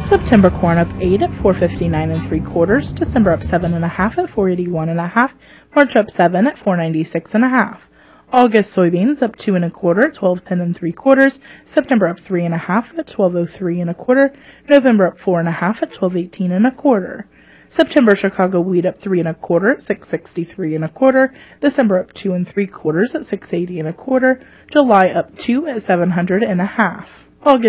September corn up 8 at 459 3/4. December up 7.5 at 481.5. March up 7 at 496.5. August soybeans up 2 1/4 at 1210 3/4. September up 3.5 at 1203 1/4. November up 4.5 at 1218 1/4. September Chicago wheat up 3 1/4 at 663 1/4. December up 2 3/4 at 680 1/4. July up 2 at 700.5. August